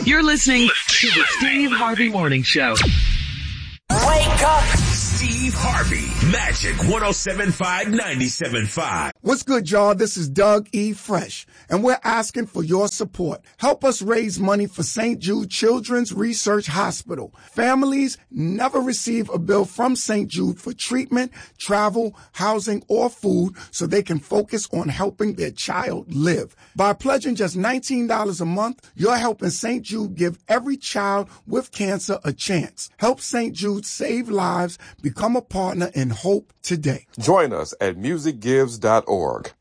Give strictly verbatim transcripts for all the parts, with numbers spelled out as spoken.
You're listening to the Steve Harvey Morning Show. Wake up! Steve Harvey, Magic one oh seven point five, ninety-seven point five. What's good, y'all? This is Doug E. Fresh, and we're asking for your support. Help us raise money for Saint Jude Children's Research Hospital. Families never receive a bill from Saint Jude for treatment, travel, housing, or food so they can focus on helping their child live. By pledging just nineteen dollars a month, you're helping Saint Jude give every child with cancer a chance. Help Saint Jude save lives. Become a partner in hope today. Join us at music gives dot org.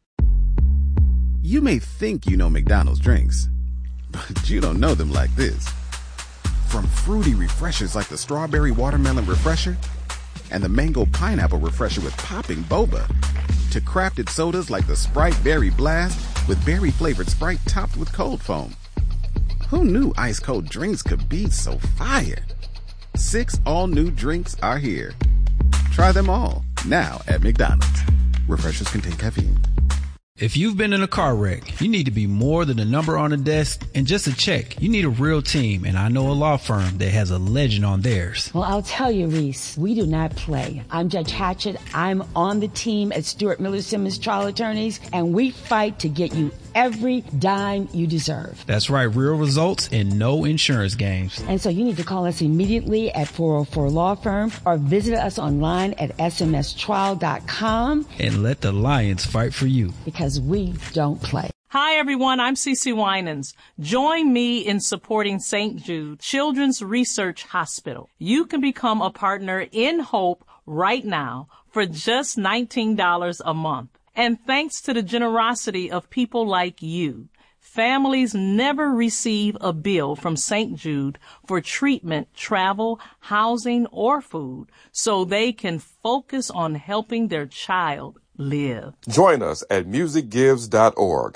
You may think you know McDonald's drinks, but you don't know them like this. From fruity refreshers like the Strawberry Watermelon Refresher and the Mango Pineapple Refresher with popping boba, to crafted sodas like the Sprite Berry Blast with berry-flavored Sprite topped with cold foam. Who knew ice-cold drinks could be so fire? Six all-new drinks are here. Try them all, now at McDonald's. Refreshers contain caffeine. If you've been in a car wreck, you need to be more than a number on a desk and just a check. You need a real team, and I know a law firm that has a legend on theirs. Well, I'll tell you, Reese, we do not play. I'm Judge Hatchett. I'm on the team at Stewart Miller Simmons Trial Attorneys, and we fight to get you every dime you deserve. That's right, real results and no insurance games. And so you need to call us immediately at four oh four Law Firm or visit us online at s m s trial dot com. And let the Lions fight for you. Because we don't play. Hi, everyone. I'm Cece Winans. Join me in supporting Saint Jude Children's Research Hospital. You can become a partner in Hope right now for just nineteen dollars a month. And thanks to the generosity of people like you, families never receive a bill from Saint Jude for treatment, travel, housing, or food, so they can focus on helping their child live. Join us at music gives dot org.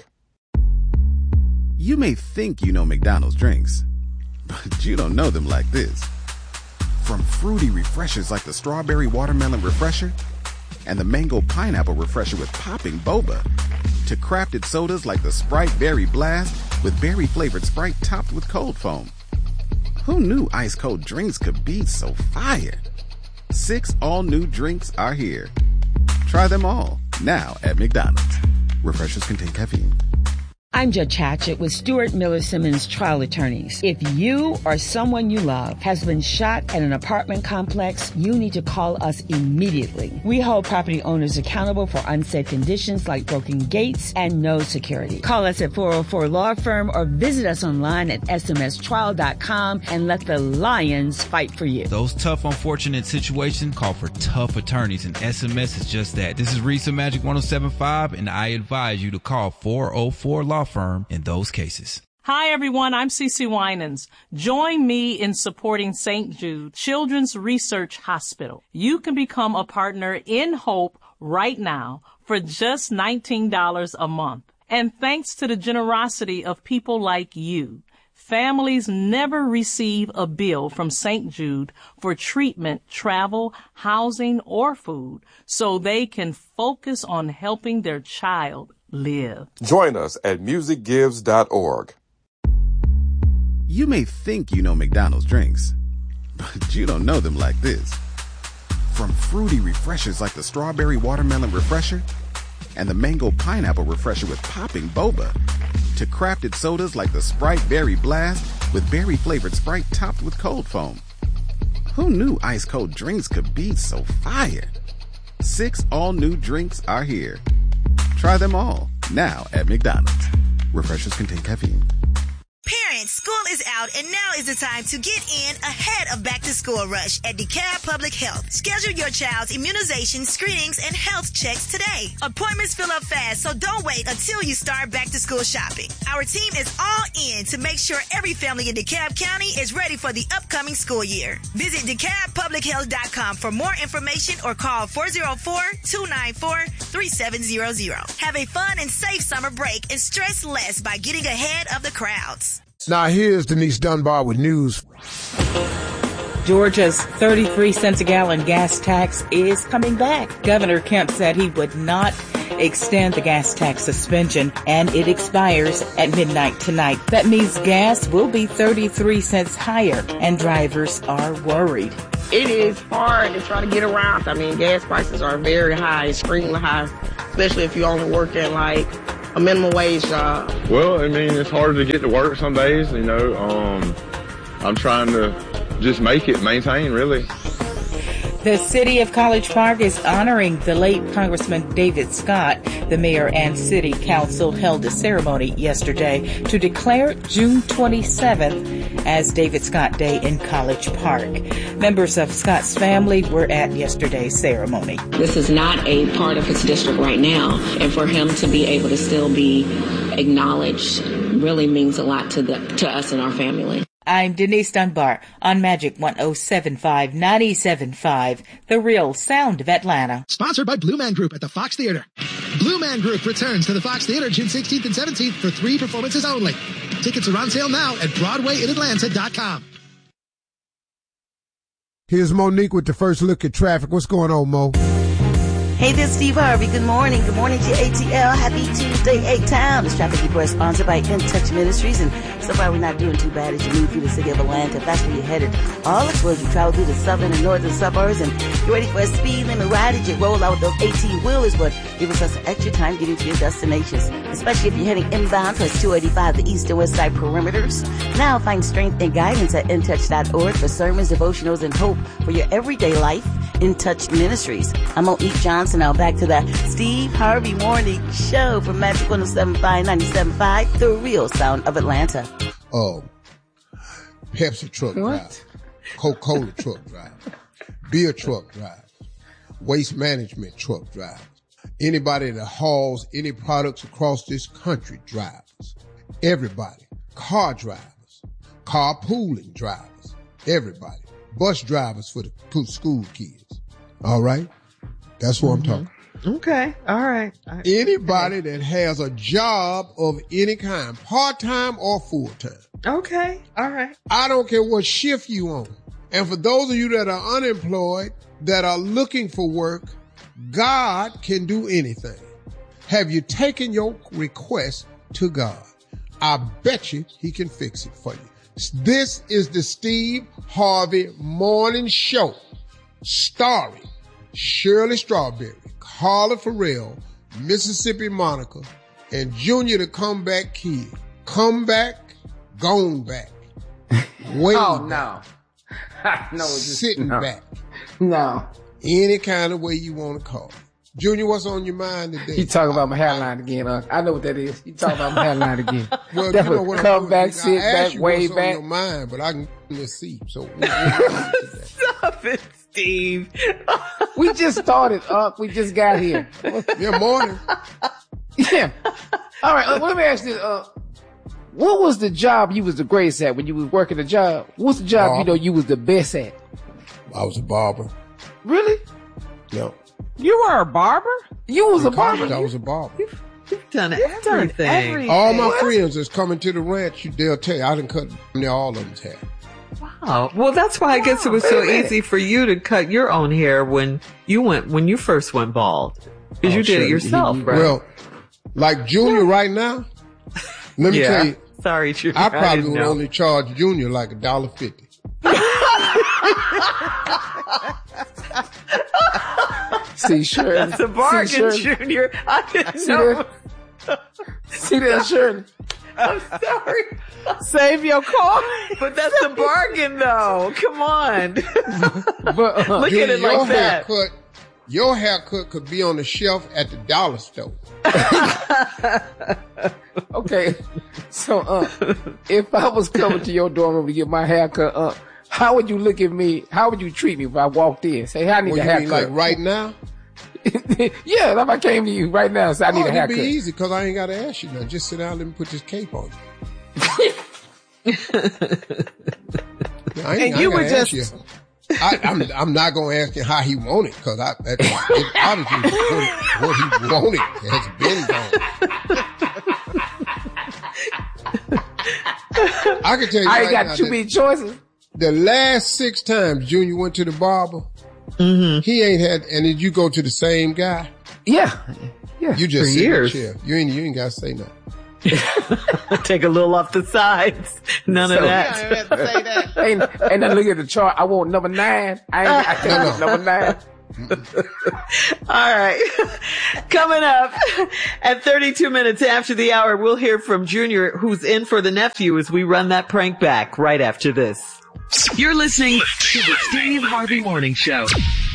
You may think you know McDonald's drinks, but you don't know them like this. From fruity refreshers like the Strawberry Watermelon Refresher and the Mango Pineapple Refresher with popping boba, to crafted sodas like the Sprite Berry Blast with berry-flavored Sprite topped with cold foam. Who knew ice-cold drinks could be so fire? Six all-new drinks are here. Try them all, now at McDonald's. Refreshers contain caffeine. I'm Judge Hatchett with Stewart Miller Simmons Trial Attorneys. If you or someone you love has been shot at an apartment complex, you need to call us immediately. We hold property owners accountable for unsafe conditions like broken gates and no security. Call us at four oh four Law Firm or visit us online at s m s trial dot com and let the Lions fight for you. Those tough, unfortunate situations call for tough attorneys, and S M S is just that. This is Reese of Magic one oh seven point five, and I advise you to call four oh four Law Firm in those cases. Hi, everyone. I'm Cece Winans. Join me in supporting Saint Jude Children's Research Hospital. You can become a partner in Hope right now for just nineteen dollars a month. And thanks to the generosity of people like you, families never receive a bill from Saint Jude for treatment, travel, housing, or food, so they can focus on helping their child live. Join us at music gives dot org. You may think you know McDonald's drinks, but you don't know them like this. From fruity refreshers like the Strawberry Watermelon Refresher and the Mango Pineapple Refresher with popping boba, to crafted sodas like the Sprite Berry Blast with berry-flavored Sprite topped with cold foam. Who knew ice-cold drinks could be so fire? Six all-new drinks are here. Try them all, now at McDonald's. Refreshers contain caffeine. Parents, school is out and now is the time to get in ahead of back to school rush at DeKalb Public Health. Schedule your child's immunization, screenings, and health checks today. Appointments fill up fast, so don't wait until you start back to school shopping. Our team is all in to make sure every family in DeKalb County is ready for the upcoming school year. Visit DeKalb Public Health dot com for more information or call four oh four, two nine four, three seven zero zero. Have a fun and safe summer break and stress less by getting ahead of the crowds. Now here's Denise Dunbar with news. Georgia's thirty-three cents a gallon gas tax is coming back. Governor Kemp said he would not extend the gas tax suspension, and it expires at midnight tonight. That means gas will be thirty-three cents higher, and drivers are worried. It is hard to try to get around. I mean, gas prices are very high, extremely high, especially if you only work in like a minimum wage job. Well, I mean, it's hard to get to work some days, you know. Um, I'm trying to just make it, maintain, really. The city of College Park is honoring the late Congressman David Scott. The mayor and city council held a ceremony yesterday to declare June twenty-seventh as David Scott Day in College Park. Members of Scott's family were at yesterday's ceremony. This is not a part of his district right now, and for him to be able to still be acknowledged really means a lot to the to us and our family. I'm Denise Dunbar on Magic one oh seven point five, ninety-seven point five, the real sound of Atlanta. Sponsored by Blue Man Group at the Fox Theater. Blue Man Group returns to the Fox Theater June sixteenth and seventeenth for three performances only. Tickets are on sale now at Broadway in Atlanta dot com. Here's Monique with the first look at traffic. What's going on, Mo? Hey, this is Steve Harvey. Good morning. Good morning to A T L. Happy Tuesday, A-Town. This traffic report is sponsored by In Touch Ministries. And so far, we're not doing too bad as you move through the city of Atlanta. If that's where you're headed, all it's was you travel through the southern and northern suburbs and you're ready for a speed limit ride as you roll out with those eighteen-wheelers, but give us some extra time getting to your destinations, especially if you're heading inbound towards two eighty-five, the east and west side perimeters. Now find strength and guidance at in touch dot org for sermons, devotionals, and hope for your everyday life. In Touch Ministries. I'm Monique Johnson. Now back to the Steve Harvey Morning Show from Magic one oh seven point five, ninety-seven point five, the real sound of Atlanta. Oh, Pepsi truck What? driver, Coca-Cola truck driver, beer truck driver, waste management truck drivers, anybody that hauls any products across this country drivers, everybody, car drivers, carpooling drivers, everybody, bus drivers for the school kids. All right? That's what mm-hmm. I'm talking. Okay. All right. All right. Anybody that has a job of any kind, part-time or full-time. Okay. All right. I don't care what shift you on. And for those of you that are unemployed, that are looking for work, God can do anything. Have you taken your request to God? I bet you he can fix it for you. This is the Steve Harvey Morning Show, starring Shirley Strawberry, Carla Farrell, Mississippi Monica, and Junior the Comeback Kid. Come back, gone back. Way oh, back. no. no Sitting no. back. No. Any kind of way you want to call it. Junior, what's on your mind today? You talking about my hairline again, huh? I know what that is. You talking about my hairline again. Well, That's you know what come I'm back, doing. sit I back, you way what's back. on your mind, but I can see. So what, what Stop it, Steve. We just started, Unc. We just got here. Yeah, morning. Yeah. All right. Uh, let me ask you this. Uh, what was the job you was the greatest at when you was working a job? What's the job barber. you know you was the best at? I was a barber. Really? No. You were a barber? You was In a barber? college, I was a barber. You've, you've done You've everything. done everything. All my What? friends that's coming to the ranch, you they'll tell you, I done cut near all of them's hair. Wow. Well, that's why I guess it was so easy for you to cut your own hair when you went, when you first went bald. Because Oh, you did sure. it yourself, right? Well, like Junior right now, let me Yeah. tell you, Sorry, Junior. I I probably didn't would know. only charge Junior like a dollar fifty. See, Shirley. That's a bargain, See, Shirley. Junior. I didn't See know. that? See that, Shirley? I'm sorry. Save your coin. But that's a bargain, though. Come on. But, uh, Look at it your like that. haircut, your haircut could be on the shelf at the dollar store. Okay. So, uh, if I was coming to your dorm room to get my haircut, uh, how would you look at me? How would you treat me if I walked in? Say, hey, I need Well, a you mean haircut. like right now? Yeah, if I came to you right now, so I need Oh, a it'd haircut. be easy because I ain't got to ask you nothing. Just sit down, let me put this cape on you. I ain't, And I you ain't were gotta ask just- you. I, I'm, I'm not going to ask you how he want it because I, that, it, obviously what, what he wanted has been gone. I can tell you I ain't right got now too that many choices. the last six times Junior went to the barber, Mm-hmm. he ain't had, and did you go to the same guy? Yeah. Yeah, you just for sit years. in the chair. You ain't, you ain't got to say nothing. Take a little off the sides. None So- of that. and, and then look at the chart. I want number nine. I ain't I can't No, no. get number nine. All right. Coming up at thirty-two minutes after the hour, we'll hear from Junior, who's in for the nephew as we run that prank back right after this. You're listening to the Steve Harvey Morning Show.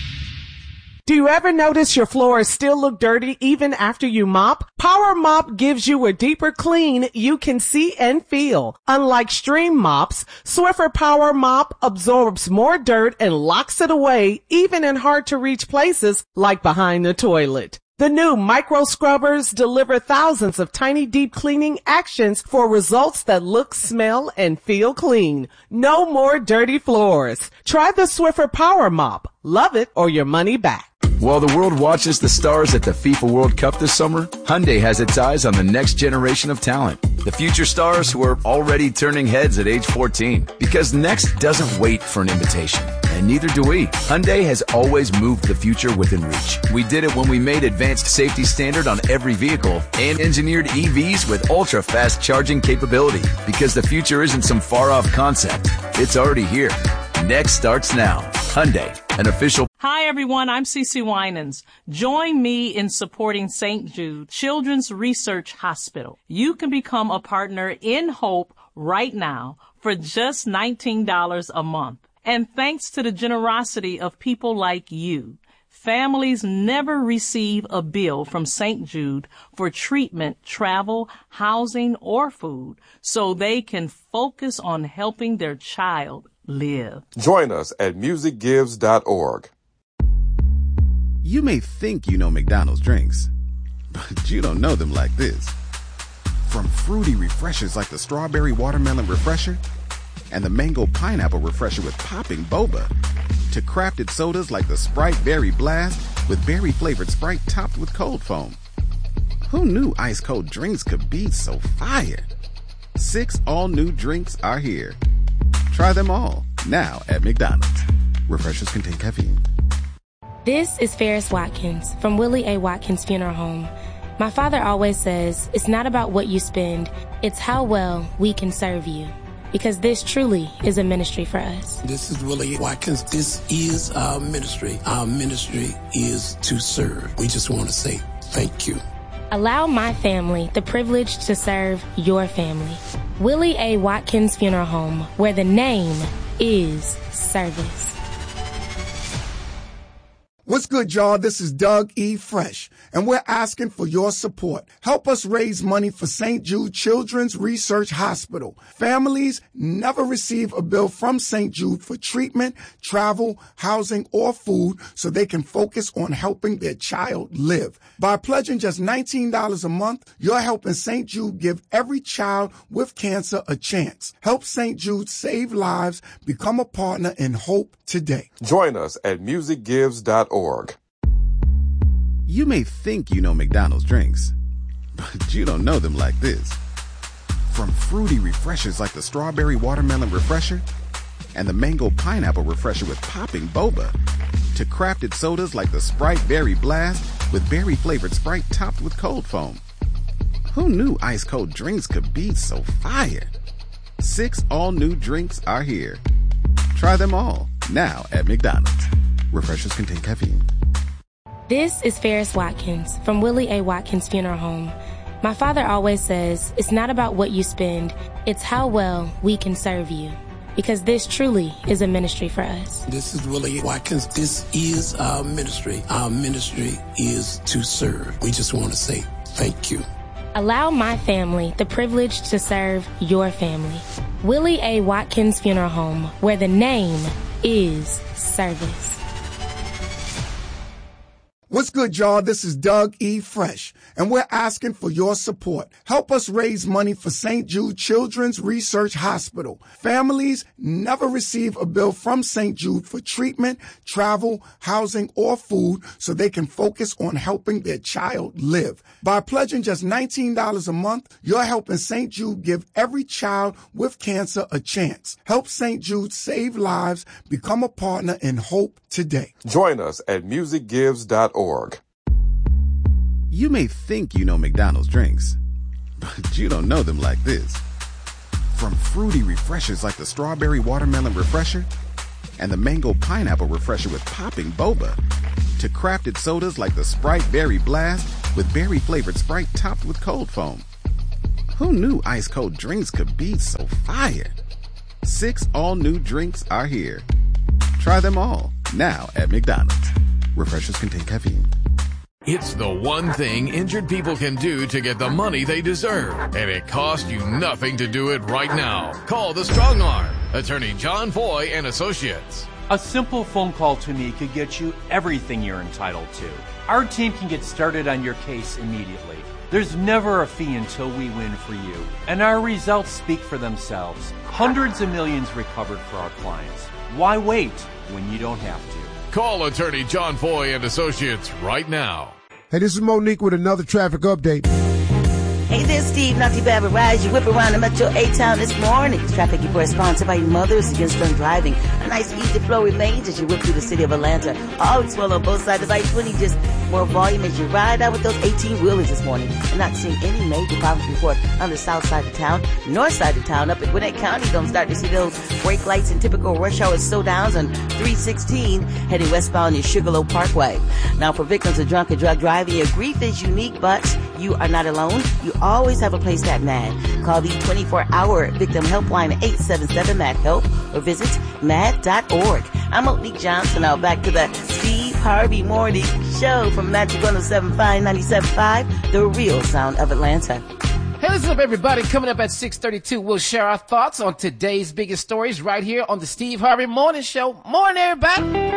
Do you ever notice your floors still look dirty even after you mop? Power Mop gives you a deeper clean you can see and feel. Unlike stream mops, Swiffer Power Mop absorbs more dirt and locks it away even in hard to reach places like behind the toilet. The new micro scrubbers deliver thousands of tiny deep cleaning actions for results that look, smell, and feel clean. No more dirty floors. Try the Swiffer Power Mop. Love it or your money back. While the world watches the stars at the FIFA World Cup this summer, Hyundai has its eyes on the next generation of talent. The future stars who are already turning heads at age fourteen. Because next doesn't wait for an invitation. And neither do we. Hyundai has always moved the future within reach. We did it when we made advanced safety standard on every vehicle and engineered E Vs with ultra-fast charging capability. Because the future isn't some far-off concept. It's already here. Next starts now. Hyundai, an official. Hi everyone, I'm Cece Winans. Join me in supporting Saint Jude Children's Research Hospital. You can become a partner in Hope right now for just nineteen dollars a month. And thanks to the generosity of people like you, families never receive a bill from Saint Jude for treatment, travel, housing, or food, so they can focus on helping their child live. Join us at music gives dot org. You may think you know McDonald's drinks, but you don't know them like this. From fruity refreshers like the Strawberry Watermelon Refresher and the Mango Pineapple Refresher with popping boba, to crafted sodas like the Sprite Berry Blast with berry-flavored Sprite topped with cold foam. Who knew ice-cold drinks could be so fire? Six all-new drinks are here. Try them all, now at McDonald's. Refreshers contain caffeine. This is Ferris Watkins from Willie A. Watkins Funeral Home. My father always says, it's not about what you spend, it's how well we can serve you. Because this truly is a ministry for us. This is Willie Watkins. This is our ministry. Our ministry is to serve. We just want to say thank you. Allow my family the privilege to serve your family. Willie A. Watkins Funeral Home, where the name is service. What's good, y'all? This is Doug E. Fresh, and we're asking for your support. Help us raise money for Saint Jude Children's Research Hospital. Families never receive a bill from Saint Jude for treatment, travel, housing, or food, so they can focus on helping their child live. By pledging just nineteen dollars a month, you're helping Saint Jude give every child with cancer a chance. Help Saint Jude save lives. Become a partner in hope today. Join us at music gives dot org. You may think you know McDonald's drinks, but you don't know them like this. From fruity refreshers like the Strawberry Watermelon Refresher and the Mango Pineapple Refresher with popping boba, to crafted sodas like the Sprite Berry Blast with berry-flavored Sprite topped with cold foam. Who knew ice-cold drinks could be so fire? Six all-new drinks are here. Try them all, now at McDonald's. Refreshers contain caffeine. This is Ferris Watkins from Willie A. Watkins Funeral Home. My father always says, it's not about what you spend, it's how well we can serve you. Because this truly is a ministry for us. This is Willie Watkins. This is our ministry. Our ministry is to serve. We just want to say thank you. Allow my family the privilege to serve your family. Willie A. Watkins Funeral Home, where the name is service. What's good, y'all? This is Doug E. Fresh, and we're asking for your support. Help us raise money for Saint Jude Children's Research Hospital. Families never receive a bill from Saint Jude for treatment, travel, housing, or food, so they can focus on helping their child live. By pledging just nineteen dollars a month, you're helping Saint Jude give every child with cancer a chance. Help Saint Jude save lives. Become a partner in hope today. Join us at music gives dot org. You may think you know McDonald's drinks, but you don't know them like this. From fruity refreshers like the Strawberry Watermelon Refresher and the Mango Pineapple Refresher with popping boba, to crafted sodas like the Sprite Berry Blast with berry-flavored Sprite topped with cold foam. Who knew ice-cold drinks could be so fire? Six all-new drinks are here. Try them all, now at McDonald's. Refreshers contain caffeine. It's the one thing injured people can do to get the money they deserve, and it costs you nothing to do it right now. Call the Strong Arm, attorney John Foy and Associates. A simple phone call to me could get you everything you're entitled to. Our team can get started on your case immediately. There's never a fee until we win for you, and our results speak for themselves. Hundreds of millions recovered for our clients. Why wait when you don't have to? Call attorney John Foy and Associates right now. Hey, this is Monique with another traffic update. Hey there, Steve. Not too bad, but rise. You whip around the Metro A-Town this morning. This traffic report is sponsored by Mothers Against Drunk Driving. A nice easy flow remains as you whip through the city of Atlanta. Always well on both sides of I twenty. Just more volume as you ride out with those eighteen-wheelers this morning. I'm not seeing any major problems report on the south side of town. North side of town, up in Gwinnett County, don't start to see those brake lights and typical rush hour slowdowns on three sixteen heading westbound near Sugarloaf Parkway. Now, for victims of drunk and drug driving, your grief is unique, but you are not alone. You always have a place at M A D. Call the twenty-four hour victim helpline at eight seven seven M A D help or visit M A D dot org. I'm Monique Johnson. Now back to the Steve Harvey Morning Show from Magic one oh seven point five, ninety-seven point five, the real sound of Atlanta. Hey, listen up, everybody. Coming up at six thirty-two, we'll share our thoughts on today's biggest stories right here on the Steve Harvey Morning Show. Morning, everybody.